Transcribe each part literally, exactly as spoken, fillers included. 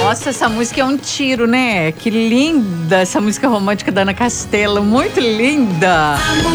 Nossa, essa música é um tiro, né? Que linda essa música romântica da Ana Castela, muito linda.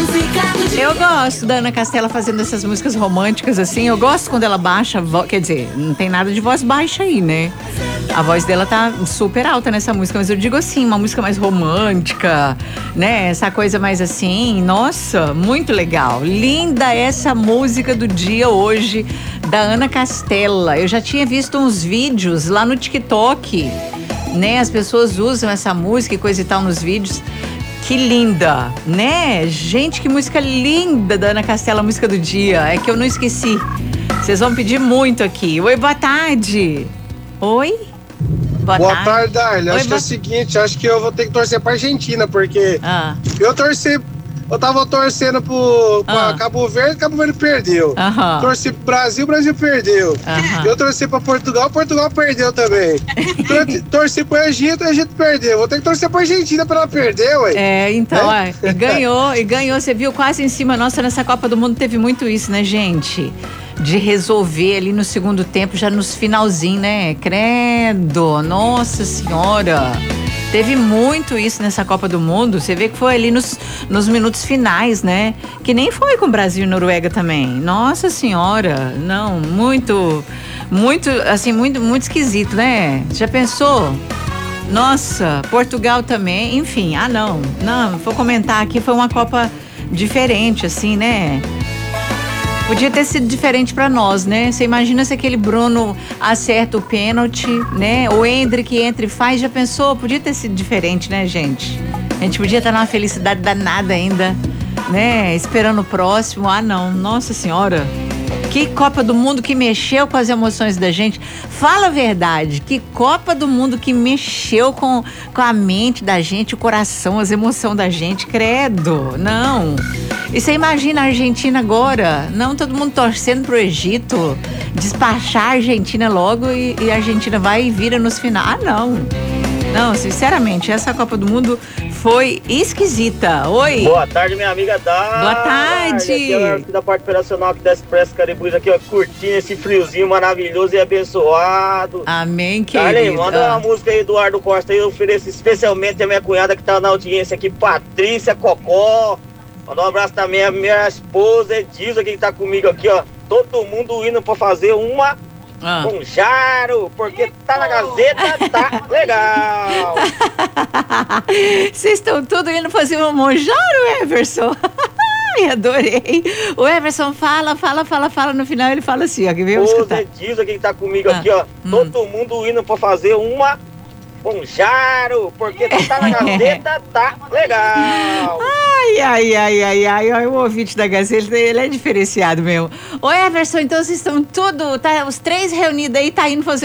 Eu gosto da Ana Castela fazendo essas músicas românticas assim. Eu gosto quando ela baixa a voz, quer dizer, não tem nada de voz baixa aí, né? A voz dela tá super alta nessa música, mas eu digo assim, uma música mais romântica, né? Essa coisa mais assim, nossa, muito legal. Linda essa música do dia hoje da Ana Castela. Eu já tinha visto uns vídeos lá no TikTok, né? As pessoas usam essa música e coisa e tal nos vídeos. Que linda, né? Gente, que música linda da Ana Castela, a música do dia. É que eu não esqueci. Vocês vão pedir muito aqui. Oi, boa tarde. Oi? Boa, boa tarde, tarde Darla. Oi, acho boa... que é o seguinte, acho que eu vou ter que torcer pra Argentina, porque ah. eu torci, eu tava torcendo pro pra ah. Cabo Verde, Cabo Verde perdeu. Uh-huh. Torci pro Brasil, Brasil perdeu. Uh-huh. Eu torci pra Portugal, Portugal perdeu também. Tor- torci pro Egito, Egito perdeu. Vou ter que torcer pra Argentina pra ela perder, ué. É, então, é? É, e ganhou, e ganhou. Você viu quase em cima. Nossa, nessa Copa do Mundo teve muito isso, né, gente? De resolver ali no segundo tempo, já nos finalzinho, né? Credo, nossa senhora. Teve muito isso nessa Copa do Mundo. Você vê que foi ali nos, nos minutos finais, né? Que nem foi com Brasil e Noruega também. Nossa senhora, não, muito, muito, assim, muito, muito esquisito, né? Já pensou? Nossa, Portugal também, enfim, ah não, não, vou comentar aqui, foi uma Copa diferente, assim, né? Podia ter sido diferente pra nós, né? Você imagina se aquele Bruno acerta o pênalti, né? O Endrick entra e faz, já pensou? Podia ter sido diferente, né, gente? A gente podia estar numa felicidade danada ainda, né? Esperando o próximo. Ah, não. Nossa Senhora. Que Copa do Mundo que mexeu com as emoções da gente. Fala a verdade. Que Copa do Mundo que mexeu com, com a mente da gente, o coração, as emoções da gente. Credo. Não. E você imagina a Argentina agora? Não, todo mundo torcendo pro Egito. Despachar a Argentina logo e, e a Argentina vai e vira nos finais. Ah, não. Não, sinceramente, essa Copa do Mundo foi esquisita. Oi. Boa tarde, minha amiga Dara. Boa tarde. Aqui é aqui da parte operacional aqui da Expresso Caribus, aqui, ó, curtindo esse friozinho maravilhoso e abençoado. Amém, querida. Darlene, manda uma música aí, Eduardo Costa, aí eu ofereço especialmente a minha cunhada que tá na audiência aqui, Patrícia Cocó. Manda um abraço também a minha esposa Edilza, que tá comigo aqui, ó. Todo mundo indo pra fazer uma Ah. com Jaro, porque tá na Gazeta, tá legal. Vocês estão tudo indo fazer um monjaro, Everson? Ai, adorei. O Everson fala, fala, fala, fala. No final ele fala assim, ó. Que veio escutar. Edilza, que tá comigo Ah. aqui, ó. Hum. Todo mundo indo pra fazer uma com Jaro, porque tá na Gazeta, tá legal. Ai, ai, ai, ai, ai, ai, o ouvinte da Gazeta, ele é diferenciado mesmo. Ô, Everson, então vocês estão tudo, tá, os três reunidos aí, tá indo fazer